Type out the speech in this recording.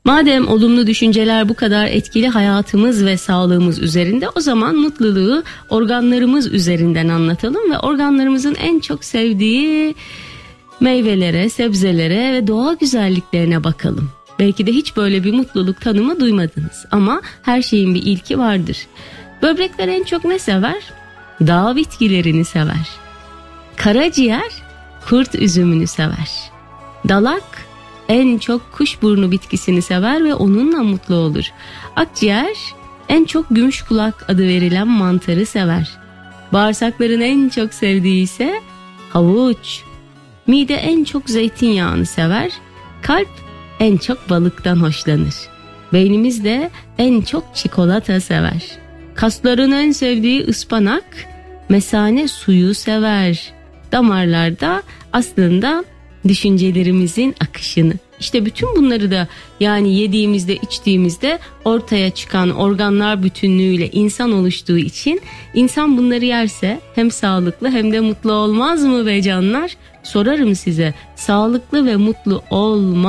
Madem olumlu düşünceler bu kadar etkili hayatımız ve sağlığımız üzerinde, o zaman mutluluğu organlarımız üzerinden anlatalım ve organlarımızın en çok sevdiği meyvelere, sebzelere ve doğa güzelliklerine bakalım. Belki de hiç böyle bir mutluluk tanımı duymadınız ama her şeyin bir ilki vardır. Böbrekler en çok ne sever? Dağ bitkilerini sever. Karaciğer kurt üzümünü sever. Dalak en çok kuşburnu bitkisini sever ve onunla mutlu olur. Akciğer en çok gümüşkulak adı verilen mantarı sever. Bağırsakların en çok sevdiği ise havuç. Mide en çok zeytinyağını sever. Kalp en çok balıktan hoşlanır. Beynimiz de en çok çikolata sever. Kasların en sevdiği ıspanak, mesane suyu sever. Damarlarda aslında düşüncelerimizin akışını. İşte bütün bunları da yani yediğimizde, içtiğimizde ortaya çıkan organlar bütünlüğüyle insan oluştuğu için insan bunları yerse hem sağlıklı hem de mutlu olmaz mı be canlar? Sorarım size, sağlıklı ve mutlu olmaz